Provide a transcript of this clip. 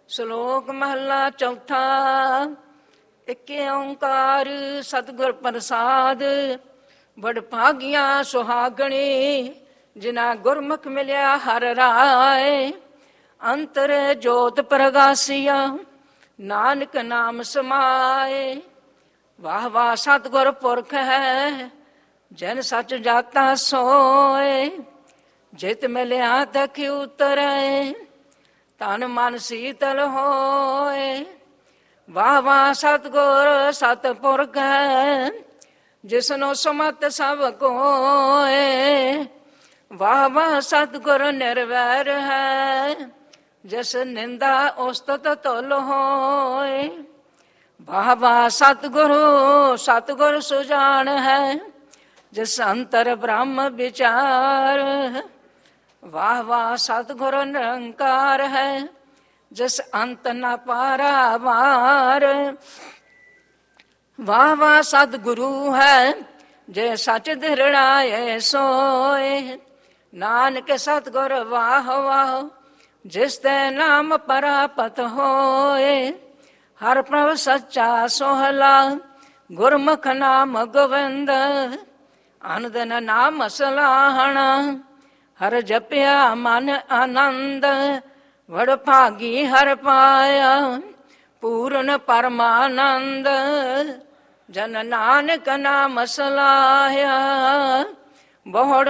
ਸ਼ਲੋਕ ਮਹਲਾ ਚੌਥਾ। ਇਕ ਓੰਕਾਰ ਸਤਿਗੁਰ ਪ੍ਰਸਾਦ, ਬੜ ਭਾਗੀਆਂ ਸੁਹਾਗਣੇ, ਜਿਨਾ ਗੁਰਮੁਖ ਮਿਲਿਆ ਹਰ ਰਾਏ। ਅੰਤਰ ਜੋਤ ਪ੍ਰਗਾਸੀਆ, ਨਾਨਕ ਨਾਮ ਸਮਾਏ। ਵਾਹ ਵਾਹ ਸਤਿਗੁਰ ਪੁਰਖ ਹੈ, ਜਨ ਸੱਚ ਜਾਤਾ ਸੋਏ। ਜਿਤ ਮਿਲਿਆ ਤਖ ਉਤਰੈ, ਤਨ ਮਨ ਸੀਤਲ ਹੋਏ। ਵਾਹ ਵਾਹ ਸਤਿਗੁਰ ਸਤਿਪੁਰਖ ਹੈ, ਜਿਸਨੂੰ ਸੁਮਤ ਸਭ ਕੋਏ। ਵਾਹ ਵਾਹ ਸਤਿਗੁਰ ਨਿਰਵੈਰ ਹੈ, ਜਿਸ ਨਿੰਦਾ ਉਸਤਤ ਤੁਲ ਹੋਏ। ਵਾਹ ਵਾਹ ਸਤਿਗੁਰੂ ਸਤਿਗੁਰ ਸੁਜਾਨ ਹੈ, ਜਿਸ ਅੰਤਰ ਬ੍ਰਹਮ ਵਿਚਾਰ। ਵਾਹ ਵਾਹ ਸਤਿਗੁਰ ਨਿਰੰਕਾਰ ਹੈ, ਜਿਸ ਅੰਤ ਨ ਪਾਰਾਵਾਰ। ਵਾਹ ਵਾਹ ਸਤਿਗੁਰੂ ਹੈ, ਜੇ ਸੱਚ ਦਿਰੜਾਏ ਸੋਏ। ਨਾਨਕ ਸਤਿਗੁਰ ਵਾਹ ਵਾਹ, ਜਿਸ ਤੇ ਨਾਮ ਪ੍ਰਾਪਤ ਹੋਏ। ਹਰ ਪ੍ਰਭ ਸੱਚਾ ਸੋਹਲਾ, ਗੁਰਮੁਖ ਨਾਮ ਗੋਵਿੰਦ। ਅਨੰਦਨ ਨਾਮ ਸਲਾਹਣਾ, ਹਰ ਜਪਿਆ ਮਨ ਆਨੰਦ। ਵਡ ਭਾਗੀ ਹਰ ਪਾਇਆ, ਪੂਰਨ ਪਰਮਾਨੰਦ। ਜਨ ਨਾਨਕ ਨਾਮ ਸਲਾਹਿਆ, ਬਹੁੜ